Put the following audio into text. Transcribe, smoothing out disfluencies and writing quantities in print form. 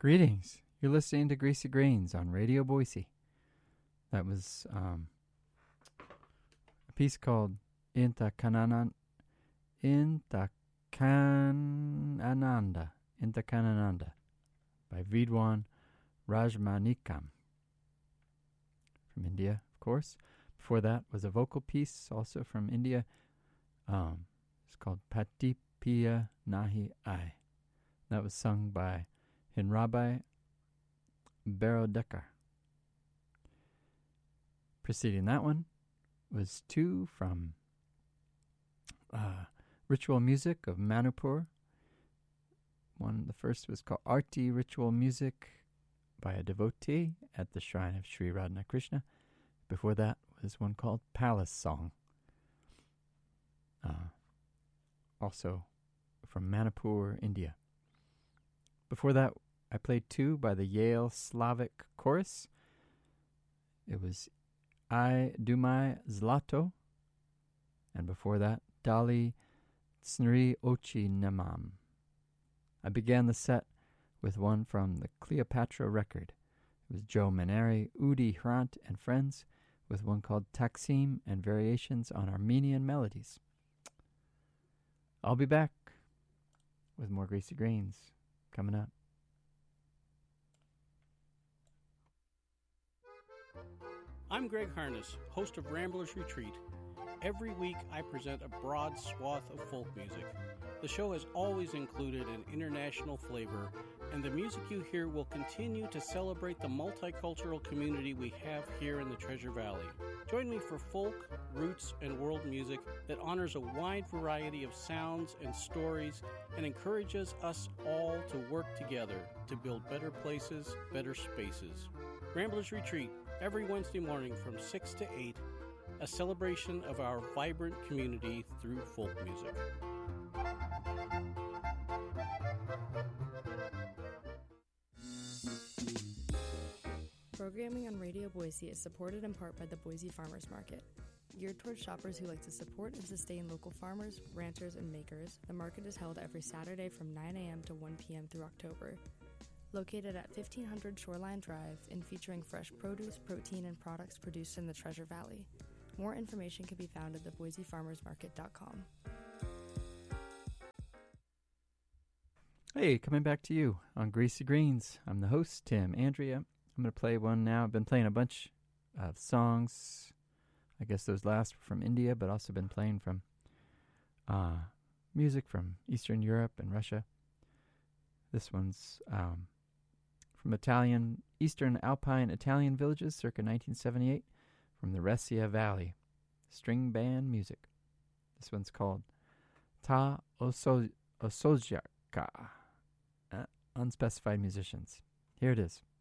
Greetings. You're listening to Greasy Grains on Radio Boise. That was a piece called Inta Kanananda by Vidwan Rajmanikam from India, of course. Before that was a vocal piece also from India. It's called Patipiya Nahi Ai. That was sung by Hinrabai Barodekar. Preceding that one was two from Ritual Music of Manipur. The first was called Arti Ritual Music by a devotee at the shrine of Sri Radha Krishna. Before that was one called Palace Song, also from Manipur, India. Before that, I played two by the Yale Slavic Chorus. It was I Dumai Zlato, and before that, Dali Tsnri Ochi Nemam. I began the set with one from the Cleopatra record. It was Joe Maneri, Udi Hrant, and Friends, with one called Taksim and Variations on Armenian Melodies. I'll be back with more Greasy Grains coming up. I'm Greg Harness, host of Ramblers Retreat. Every week I present a broad swath of folk music. The show has always included an international flavor, and the music you hear will continue to celebrate the multicultural community we have here in the Treasure Valley. Join me for folk, roots, and world music that honors a wide variety of sounds and stories and encourages us all to work together to build better places, better spaces. Ramblers Retreat, every Wednesday morning from 6 to 8, a celebration of our vibrant community through folk music. Programming on Radio Boise is supported in part by the Boise Farmers Market. Geared towards shoppers who like to support and sustain local farmers, ranchers, and makers, the market is held every Saturday from 9 a.m. to 1 p.m. through October. Located at 1500 Shoreline Drive and featuring fresh produce, protein, and products produced in the Treasure Valley. More information can be found at theboisefarmersmarket.com. Hey, coming back to you on Greasy Greens. I'm the host, Tim Andrea. I'm going to play one now. I've been playing a bunch of songs. I guess those last were from India, but also been playing from music from Eastern Europe and Russia. This one's from Eastern Alpine Italian villages circa 1978 from the Ressia Valley. String band music. This one's called Ta Osojaka. Unspecified musicians. Here it is.